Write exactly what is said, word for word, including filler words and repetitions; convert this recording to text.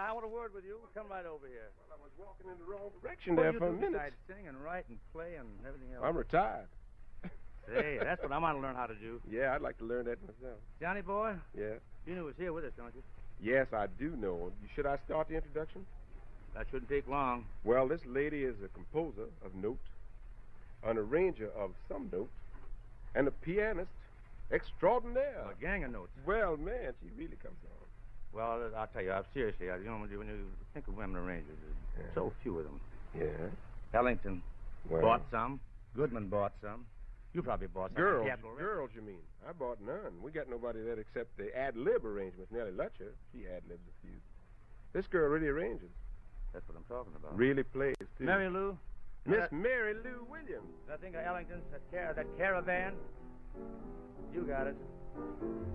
I want a word with you. Come right over here. Well, I was walking in the wrong direction What there do you for a do minute. besides sing and write and play and everything else? I'm retired. Say, that's what I want to learn how to do. Yeah, I'd like to learn that myself. Johnny boy, Yeah. you knew he was here with us, don't you? Yes, I do know. Should I start the introduction? That shouldn't take long. Well, this lady is a composer of note, an arranger of some note, and a pianist extraordinaire. A gang of notes. Well, man, she really comes on. Well, I'll tell you, I'm seriously, you know, when you, when you think of women arrangers, there's Yeah. so few of them. Yeah. Ellington Well, bought some. Goodman bought some. You probably bought some. girls, Capital Records. girls, you mean? I bought none. We got nobody that except the ad-lib arrangements. Nellie Lutcher, she ad-libs a few. This girl really arranges. That's what I'm talking about. Really plays, too. Mary Lou? Miss that- Mary Lou Williams. I think of Ellington's, that, car- that caravan. You got it.